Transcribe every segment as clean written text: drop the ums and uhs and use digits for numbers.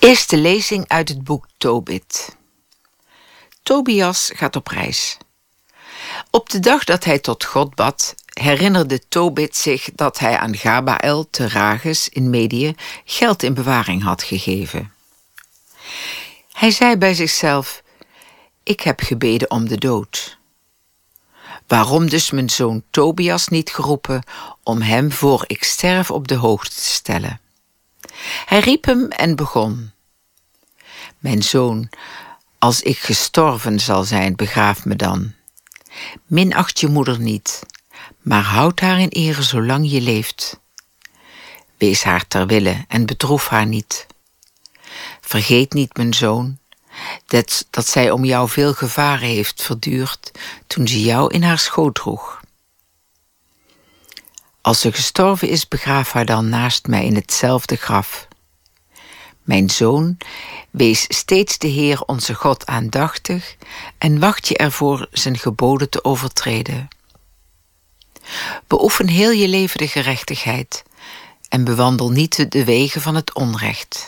Eerste lezing uit het boek Tobit. Tobias gaat op reis. Op de dag dat hij tot God bad, herinnerde Tobit zich dat hij aan Gabaël te Rages in Medië geld in bewaring had gegeven. Hij zei bij zichzelf: ik heb gebeden om de dood. Waarom dus mijn zoon Tobias niet geroepen om hem voor ik sterf op de hoogte te stellen? Hij riep hem en begon: mijn zoon, als ik gestorven zal zijn, begraaf me dan. Minacht je moeder niet, maar houd haar in ere zolang je leeft. Wees haar ter wille en bedroef haar niet. Vergeet niet, mijn zoon, dat zij om jou veel gevaren heeft verduurd toen ze jou in haar schoot droeg. Als ze gestorven is, begraaf haar dan naast mij in hetzelfde graf. Mijn zoon, wees steeds de Heer onze God aandachtig en wacht je ervoor zijn geboden te overtreden. Beoefen heel je leven de gerechtigheid en bewandel niet de wegen van het onrecht.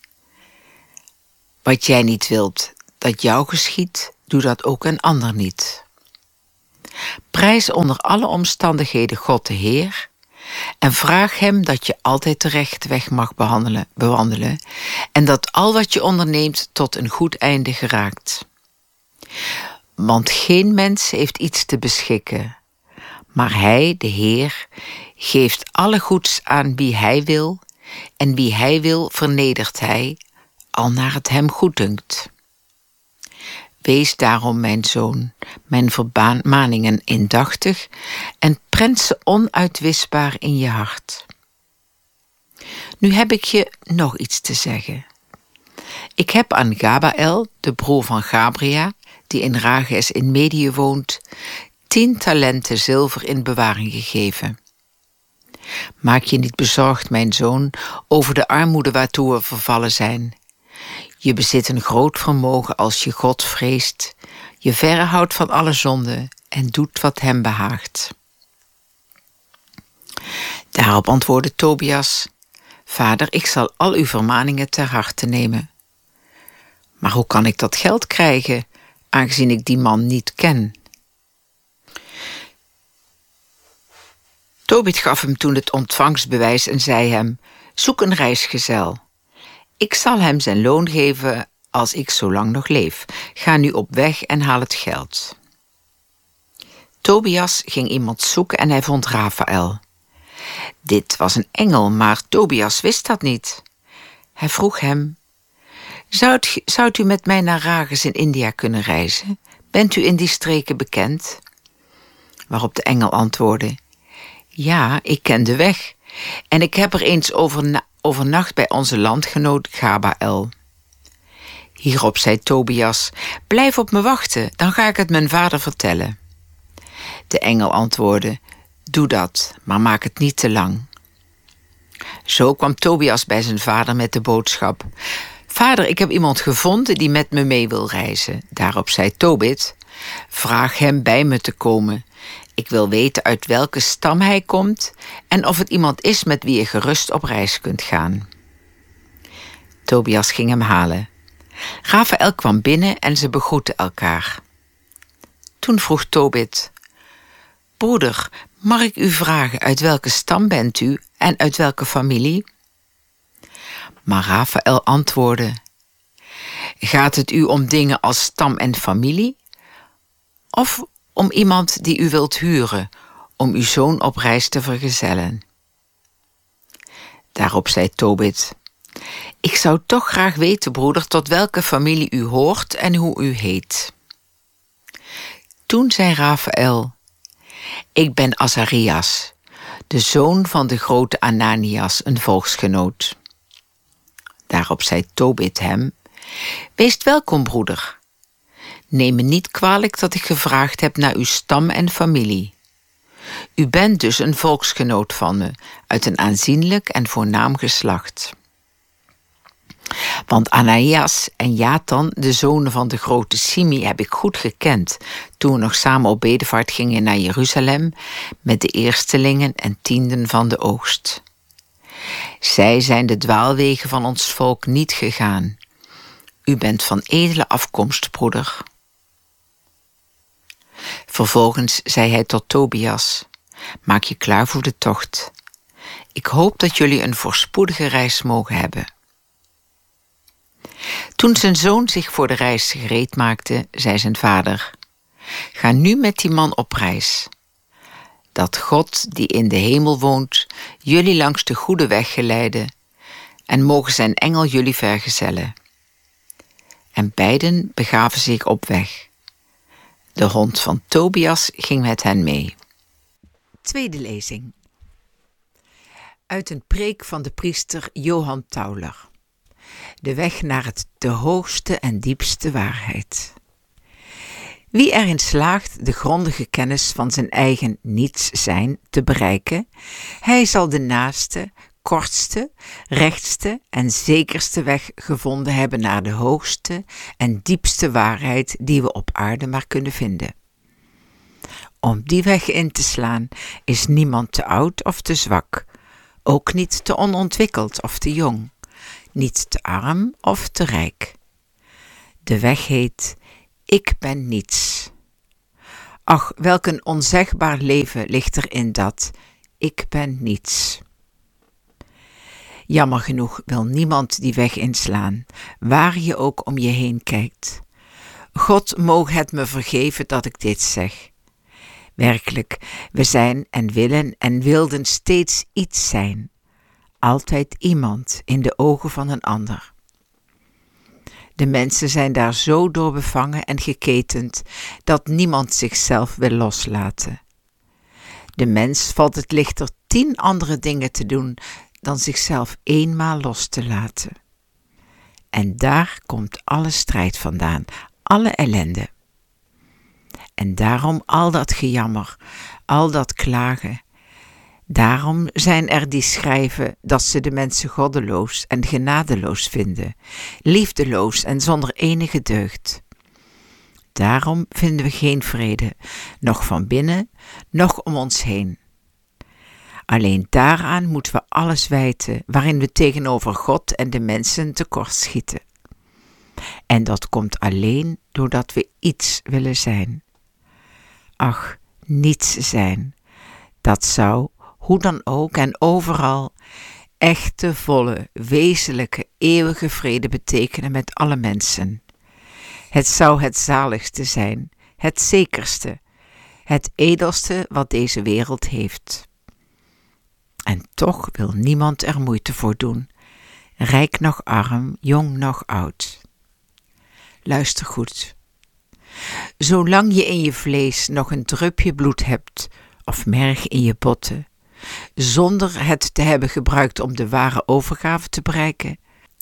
Wat jij niet wilt dat jou geschiedt, doe dat ook een ander niet. Prijs onder alle omstandigheden God de Heer en vraag hem dat je altijd de rechte weg mag bewandelen en dat al wat je onderneemt tot een goed einde geraakt. Want geen mens heeft iets te beschikken, maar hij, de Heer, geeft alle goeds aan wie hij wil en wie hij wil vernedert hij, al naar het hem goeddunkt. Wees daarom, mijn zoon, mijn vermaningen indachtig en prent ze onuitwisbaar in je hart. Nu heb ik je nog iets te zeggen. Ik heb aan Gabaël, de broer van Gabria, die in Rages in Medië woont, 10 talenten zilver in bewaring gegeven. Maak je niet bezorgd, mijn zoon, over de armoede waartoe we vervallen zijn. Je bezit een groot vermogen als je God vreest, je verre houdt van alle zonde en doet wat hem behaagt. Daarop antwoordde Tobias: Vader, ik zal al uw vermaningen ter harte nemen. Maar hoe kan ik dat geld krijgen, aangezien ik die man niet ken? Tobit gaf hem toen het ontvangstbewijs en zei hem: zoek een reisgezel. Ik zal hem zijn loon geven als ik zolang nog leef. Ga nu op weg en haal het geld. Tobias ging iemand zoeken en hij vond Rafaël. Dit was een engel, maar Tobias wist dat niet. Hij vroeg hem: Zou u met mij naar Rages in India kunnen reizen? Bent u in die streken bekend? Waarop de engel antwoordde: ja, ik ken de weg en ik heb er eens overnacht bij onze landgenoot Gabaël. Hierop zei Tobias: blijf op me wachten, dan ga ik het mijn vader vertellen. De engel antwoordde: doe dat, maar maak het niet te lang. Zo kwam Tobias bij zijn vader met de boodschap: vader, ik heb iemand gevonden die met me mee wil reizen. Daarop zei Tobit: vraag hem bij me te komen. Ik wil weten uit welke stam hij komt en of het iemand is met wie je gerust op reis kunt gaan. Tobias ging hem halen. Rafaël kwam binnen en ze begroetten elkaar. Toen vroeg Tobit: broeder, mag ik u vragen uit welke stam bent u en uit welke familie? Maar Rafaël antwoordde: gaat het u om dingen als stam en familie? Of om iemand die u wilt huren, om uw zoon op reis te vergezellen? Daarop zei Tobit: ik zou toch graag weten, broeder, tot welke familie u hoort en hoe u heet. Toen zei Rafaël: ik ben Azarias, de zoon van de grote Ananias, een volksgenoot. Daarop zei Tobit hem: wees welkom, broeder. Neem me niet kwalijk dat ik gevraagd heb naar uw stam en familie. U bent dus een volksgenoot van me, uit een aanzienlijk en voornaam geslacht. Want Ananias en Jatan, de zonen van de grote Simi, heb ik goed gekend toen we nog samen op bedevaart gingen naar Jeruzalem met de eerstelingen en tienden van de oogst. Zij zijn de dwaalwegen van ons volk niet gegaan. U bent van edele afkomst, broeder. Vervolgens zei hij tot Tobias: maak je klaar voor de tocht. Ik hoop dat jullie een voorspoedige reis mogen hebben. Toen zijn zoon zich voor de reis gereed maakte, zei zijn vader: ga nu met die man op reis. Dat God, die in de hemel woont, jullie langs de goede weg geleiden, en mogen zijn engel jullie vergezellen. En beiden begaven zich op weg. De hond van Tobias ging met hen mee. Tweede lezing. Uit een preek van de priester Johan Tauler. De weg naar de hoogste en diepste waarheid. Wie erin slaagt de grondige kennis van zijn eigen niets zijn te bereiken, hij zal de naaste, kortste, rechtste en zekerste weg gevonden hebben naar de hoogste en diepste waarheid die we op aarde maar kunnen vinden. Om die weg in te slaan is niemand te oud of te zwak, ook niet te onontwikkeld of te jong, niet te arm of te rijk. De weg heet: ik ben niets. Ach, welk een onzegbaar leven ligt er in dat ik ben niets. Jammer genoeg wil niemand die weg inslaan, waar je ook om je heen kijkt. God moge het me vergeven dat ik dit zeg. Werkelijk, we zijn en willen en wilden steeds iets zijn. Altijd iemand in de ogen van een ander. De mensen zijn daar zo door bevangen en geketend dat niemand zichzelf wil loslaten. De mens valt het lichter 10 andere dingen te doen dan zichzelf eenmaal los te laten. En daar komt alle strijd vandaan, alle ellende. En daarom al dat gejammer, al dat klagen. Daarom zijn er die schrijven dat ze de mensen goddeloos en genadeloos vinden, liefdeloos en zonder enige deugd. Daarom vinden we geen vrede, noch van binnen, noch om ons heen. Alleen daaraan moeten we alles wijten waarin we tegenover God en de mensen tekortschieten. En dat komt alleen doordat we iets willen zijn. Ach, niets zijn, dat zou, hoe dan ook en overal, echte, volle, wezenlijke, eeuwige vrede betekenen met alle mensen. Het zou het zaligste zijn, het zekerste, het edelste wat deze wereld heeft. En toch wil niemand er moeite voor doen, rijk noch arm, jong noch oud. Luister goed. Zolang je in je vlees nog een drupje bloed hebt, of merg in je botten, zonder het te hebben gebruikt om de ware overgave te bereiken,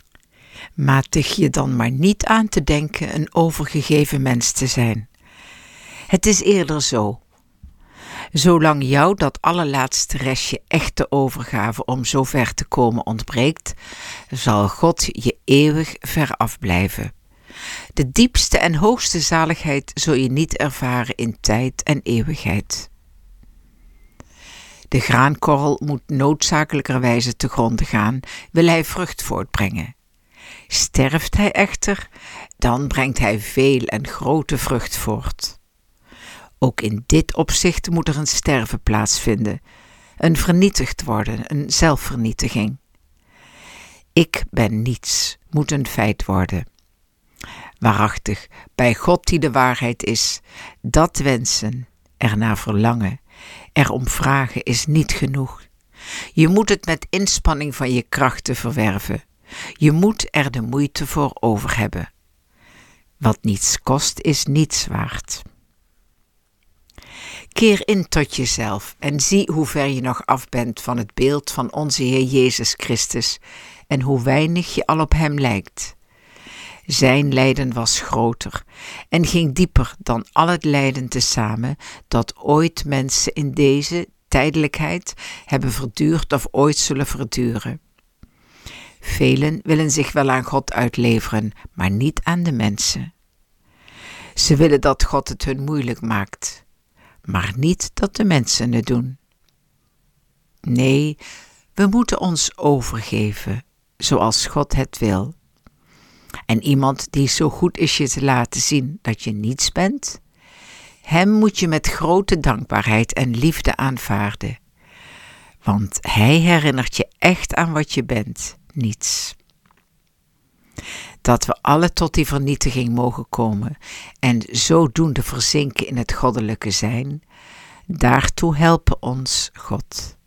matig je dan maar niet aan te denken een overgegeven mens te zijn. Het is eerder zo. Zolang jou dat allerlaatste restje echte overgave om zo ver te komen ontbreekt, zal God je eeuwig ver afblijven. De diepste en hoogste zaligheid zul je niet ervaren in tijd en eeuwigheid. De graankorrel moet noodzakelijkerwijze te gronde gaan, wil hij vrucht voortbrengen. Sterft hij echter, dan brengt hij veel en grote vrucht voort. Ook in dit opzicht moet er een sterven plaatsvinden, een vernietigd worden, een zelfvernietiging. Ik ben niets, moet een feit worden. Waarachtig, bij God die de waarheid is, dat wensen, ernaar verlangen, erom vragen is niet genoeg. Je moet het met inspanning van je krachten verwerven. Je moet er de moeite voor over hebben. Wat niets kost, is niets waard. Keer in tot jezelf en zie hoe ver je nog af bent van het beeld van onze Heer Jezus Christus en hoe weinig je al op hem lijkt. Zijn lijden was groter en ging dieper dan al het lijden tezamen dat ooit mensen in deze tijdelijkheid hebben verduurd of ooit zullen verduren. Velen willen zich wel aan God uitleveren, maar niet aan de mensen. Ze willen dat God het hun moeilijk maakt, maar niet dat de mensen het doen. Nee, We moeten ons overgeven, zoals God het wil. En iemand die zo goed is je te laten zien dat je niets bent, hem moet je met grote dankbaarheid en liefde aanvaarden. Want hij herinnert je echt aan wat je bent, niets. Dat we alle tot die vernietiging mogen komen en zodoende verzinken in het goddelijke zijn, daartoe helpen ons God.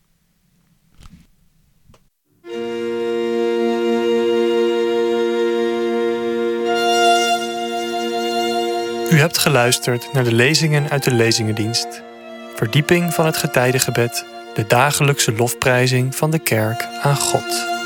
U hebt geluisterd naar de lezingen uit de Lezingendienst. Verdieping van het getijdengebed, de dagelijkse lofprijzing van de kerk aan God.